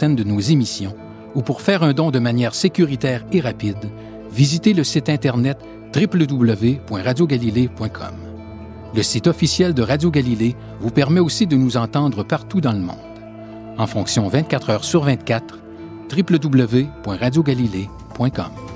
certaines de nos émissions ou pour faire un don de manière sécuritaire et rapide, visitez le site Internet www.radiogalilée.com. Le site officiel de Radio Galilée vous permet aussi de nous entendre partout dans le monde. En fonction 24 heures sur 24, www.radiogalilée.com.